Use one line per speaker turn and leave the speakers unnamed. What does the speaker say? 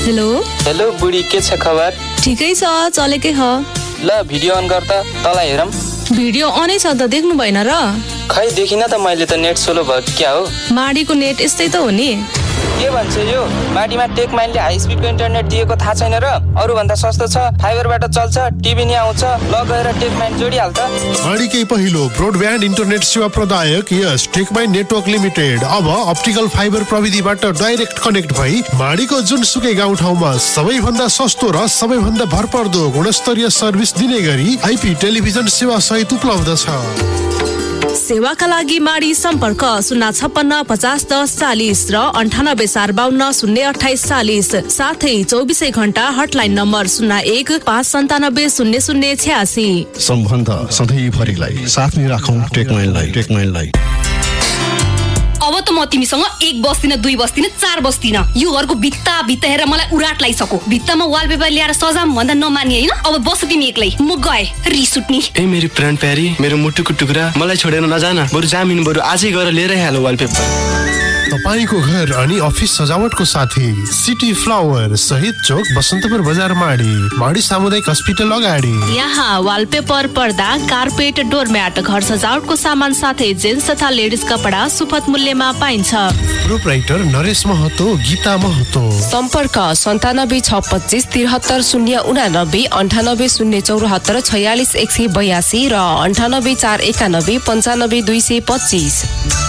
Hello बुढी, के छ खबर?
ठिकै छ, चलेकै ह।
ल भिडियो अन गर त, तँलाई हेरौँ।
भिडियो अनै छ त, देख्नु भएन र?
खै देखिन त, मैले त नेट स्लो भयो क्या हो?
माडीको नेट यस्तै त हो नि।
के भन्छ यो? माडीमा टेकमाइनले हाई स्पिडको इन्टरनेट दिएको थाहा छैन र? अरू भन्दा सस्तो छ, फाइबरबाट चल्छ, टिभी नि आउँछ। ल गएर टेकमाइन जोडिहाल त।
माडीकै पहिलो ब्रोडब्यान्ड इन्टरनेट सेवा प्रदायक यस टेकमाइन नेटवर्क लिमिटेड अब अप्टिकल फाइबर प्रविधिबाट डाइरेक्ट कनेक्ट भई माडीको जुनसुकै गाउँठाउँमा सबैभन्दा सस्तो र सबैभन्दा भरपर्दो गुणस्तरीय सर्भिस दिने गरी आइपी टेलिभिजन सेवा सहित उपलब्ध छ।
सेवाका लागि माडी सम्पर्क 056501040 र 9845202840, साथै 24 घण्टा हटलाइन नम्बर 0159700086।
सम्बन्ध सधैँभरिलाई साथमै राखौं टेकमाइनलाई।
अब त म तिमीसँग एक बस्दिन, दुई बस्दिन, चार बस्दिन। यो घरको भित्ता हेरेर मलाई उराट लागिसक्यो। भित्तामा वालपेपर ल्याएर सजाम भन्दा नमाने हैन। अब बस तिमी एक्लै, म गए रिस उठ्नी।
ए मेरी प्राण प्यारी, मेरो मुटुको टुक्रा, मलाई छोडेर नजान। बरु जामिन, बरु आजै गएर लिएरै हाल वालपेपर।
तपाईको घर अनि अफिस सजावटको साथी सिटी फ्लावर सहित चोक बसन्तपुर बजार माडी सामुदायिक अस्पताल अगाडि।
यहाँ वालपेपर, पर्दा, कार्पेट, डोरम्याट, घर सजावटको सामान साथै जेन्ट्स तथा लेडिज कपडा सुपथ मूल्यमा पाइन्छ।
प्रोप्राइटर नरेश महतो, गीता महतो।
सम्पर्क 9762533089, 980474468182 र 9841955225।